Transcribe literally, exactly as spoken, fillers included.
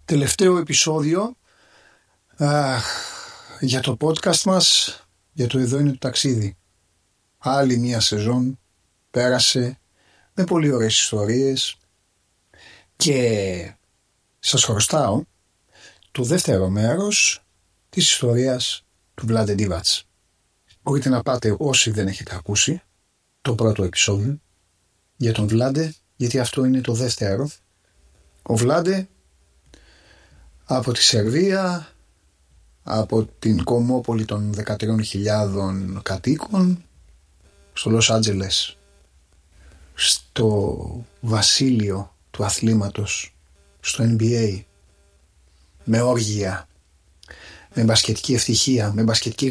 Τελευταίο επεισόδιο α, για το podcast μας, για το «Εδώ είναι το ταξίδι». Άλλη μία σεζόν πέρασε με πολύ ωραίες ιστορίες και σας χρωστάω το δεύτερο μέρος της ιστορίας του Vlade Divac. Μπορείτε να πάτε, όσοι δεν έχετε ακούσει, το πρώτο επεισόδιο για τον Vlade, γιατί αυτό είναι το δεύτερο. Ο Vlade από τη Σερβία, από την κομμόπολη των δεκατρείς χιλιάδες κατοίκων, στο Λος Άντζελες, στο βασίλειο του αθλήματος, στο N B A, με όργια, με μπασκετική ευτυχία, με μπασκετική